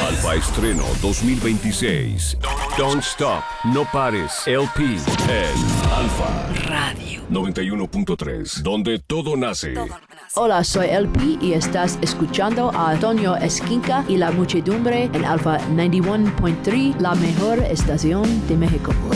Alfa Estreno 2026. Don't Stop, No Pares, LP en Alfa Radio 91.3, donde todo nace. Hola, soy LP y estás escuchando a Antonio Esquinca y la muchedumbre en Alfa 91.3, la mejor estación de México.